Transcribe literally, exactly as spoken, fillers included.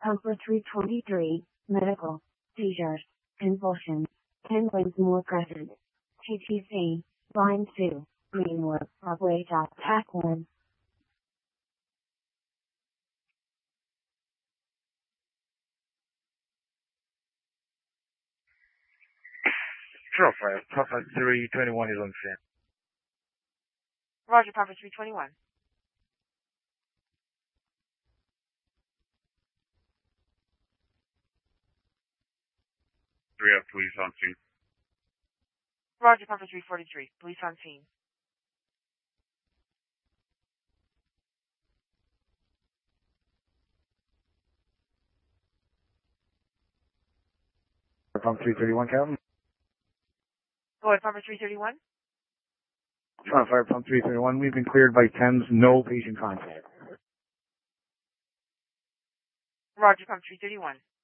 Pumper three twenty-three, medical, seizures, convulsions, Penguins more present. T T C, line two, Greenwood, Broadway dot tack one. Sure, fire. Papa three twenty-one is on scene. Roger, Papa three twenty-one. We have police on scene. Roger, Papa three forty-three. Police on scene. Pump three thirty-one, Captain. Go ahead, Papa three thirty-one. Uh, fire pump three thirty-one. We've been cleared by Thames. No patient contact. Roger, Pump three thirty-one.